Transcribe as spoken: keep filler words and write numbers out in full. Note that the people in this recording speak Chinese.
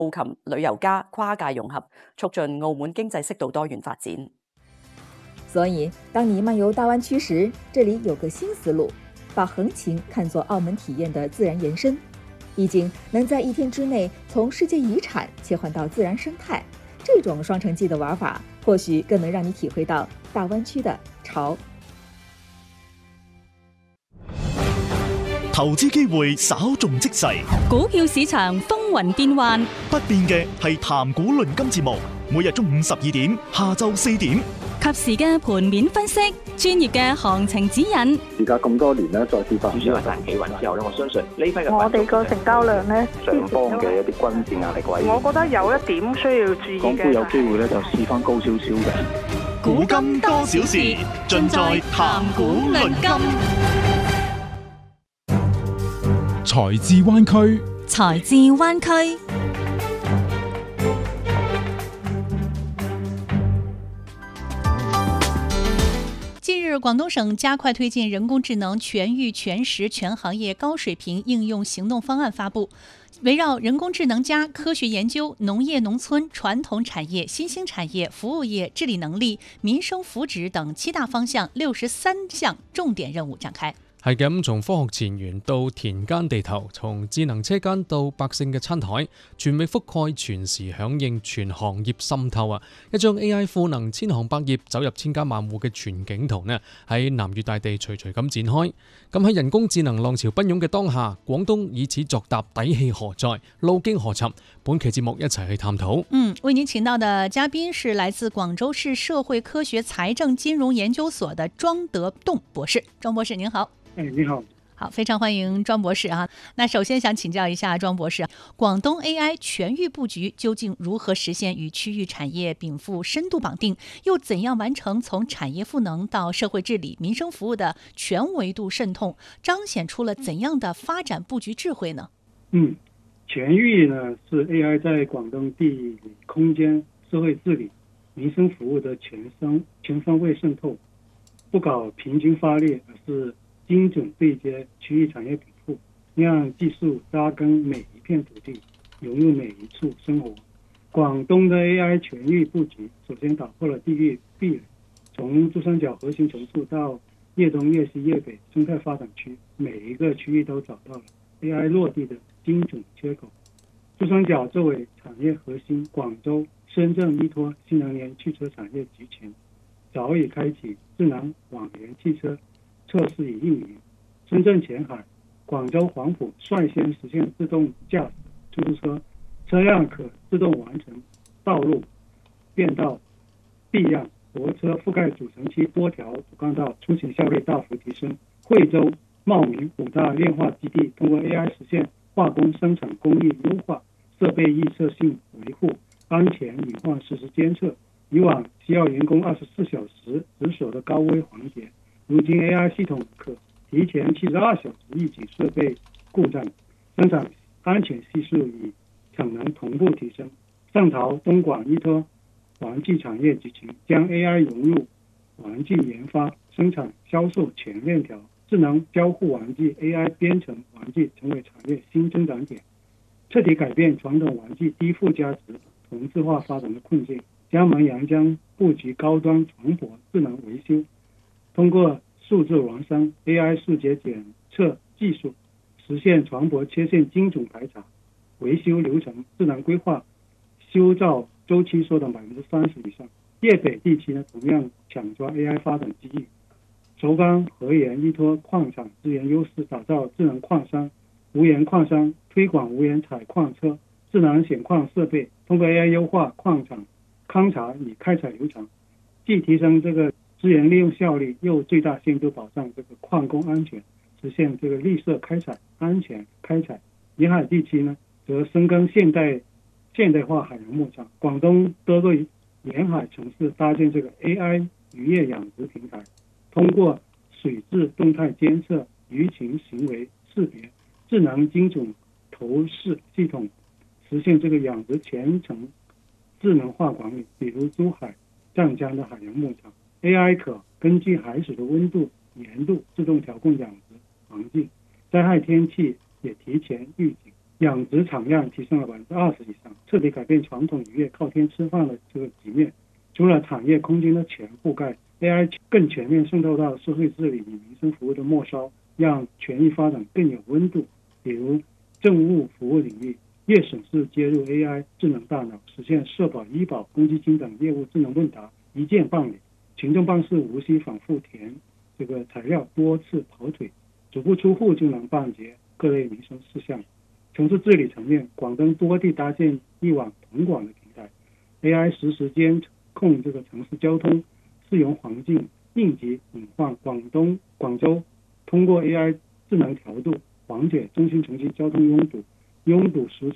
澳琴旅遊加跨界融合，促進澳門經濟適度多元發展。 所以，當你漫遊大灣區時，這裡有個新思路，把橫琴看作澳門體驗的自然延伸，已經能在一天之內從世界遺產切換到自然生態。這種雙城記的玩法，或許更能讓你體會到大灣區的潮。 投資機會稍縱即逝， 股票市場風雲變幻， 不變嘅係談股論金節目，每日中午十二點，下晝四點， 及時嘅盤面分析，專業嘅行情指引。 而家咁多年咧，再次發市場大企穩之後咧，我相信呢批嘅我哋個成交量咧， 上方嘅一啲均線壓力位， 我覺得有一點需要注意嘅。 港股有機會咧，就試翻高少少嘅。 股金多少事，盡在談股論金。 財智灣區， 財智灣區。近日，廣東省加快推進人工智能全域全時全行業高水平應用行動方案發布，圍繞人工智能加科學研究、農業農村、傳統產業、新興產業、服務業、治理能力、民生福祉等七大方向六十三項重點任務展開。 係咁，從科學前沿到田間地頭，從智能車間到百姓嘅餐台，全域覆蓋、全時響應、全行業滲透啊！一張 A I 賦能千行百業、走入千家萬戶嘅全景圖呢，喺南粵大地徐徐咁展開。咁喺人工智能浪潮奔湧嘅當下，廣東以此作答，底氣何在？路徑何尋？本期節目一齊去探討。 嗯，為您請到的嘉賓是來自廣州市社會科學財政金融研究所的莊德棟博士。莊博士您好。 哎，你好， 好，非常歡迎莊博士啊。那首先想請教一下莊博士，廣東 A I 全域佈局究竟如何實現與區域產業稟賦深度綁定？又怎樣完成從產業賦能到社會治理、民生服務的全維度滲透？彰顯出了怎樣的發展佈局智慧呢？ 嗯，全域呢是 A I 在廣東地理空間、社會治理、民生服務的全方全方位滲透，不搞平均發力，而是精準對接區域產業稟賦，讓技術扎根每一片土地，融入每一處生活。廣東的 A I 全域佈局，首先打破了地域壁壘，從珠三角核心城市到粵東、粵西、粵北生態發展區，每一個區域都找到了 A I 落地的精準缺口。珠三角作為產業核心，廣州、深圳依託新能源汽車產業集群，早已開啟智能網聯汽車測試與運營。深圳前海、廣州黃埔率先實現自動駕駛出租車，車輛可自動完成道路變道、避讓，泊車覆蓋主城區多條主幹道，出行效率大幅提升。惠州、茂名五大煉化基地通過 A I 實現化工生產工藝優化、設備預測性維護、安全隱患實時監測。以往需要員工二十四小時值守的高危環節，如今 A I 系統可提前七十二小時預警設備故障，生產安全係數與產能同步提升。上陶、東莞依託玩具產業集群，將 A I 融入玩具研發、生產、銷售全鏈條，智能交互玩具、A I 編程玩具成為產業新增長點，徹底改變傳統玩具低附加值、同質化發展的困境。江門陽江佈局高端船舶智能維修，通過數字孪生 A I 數節檢測技術，實現船舶切線精準排查，維修流程智能規劃，修造周期縮短百分之三十以上。粵北地區呢，同樣搶抓 A I 發展機遇。軸剛河源依託礦產資源優勢，打造智能礦山、無鹽礦山，推廣無鹽採礦車、智能顯礦設備，通過 A I 優化礦場勘查與開採流程，既提升這個資源利用效率，又最大限度保障這個礦工安全，實現這個綠色開採、安全開採。沿海地區呢，則深耕現代現代化海洋牧場。廣東多個沿海城市搭建這個 A I 漁業養殖平台，通過水質動態監測、魚群行為識別、智能精準投射系統，實現這個養殖全程智能化管理。比如珠海、湛江的海洋牧場 ，A I 可根據海水的溫度、鹽度自動調控養殖環境，災害天氣也提前預警， 养殖产量提升了百分之二十以上，彻底改变传统渔业靠天吃饭的这个局面。除了产业空间的全覆盖 ，A I 更全面渗透到社会治理与民生服务的末梢，让权益发展更有温度。比如政务服务领域，粤省市接入 A I 智能大脑，实现社保、医保、公积金等业务智能问答一键办理，群众办事无需反复填这个材料，多次跑腿，足不出户就能办结各类民生事项。城市治理层面，广东多地搭建一网统管的平台 ，A I 实时监控这个城市交通、适用环境、应急隐患。广东广州通过 A I 智能调度，缓解中心城区交通拥堵，拥堵时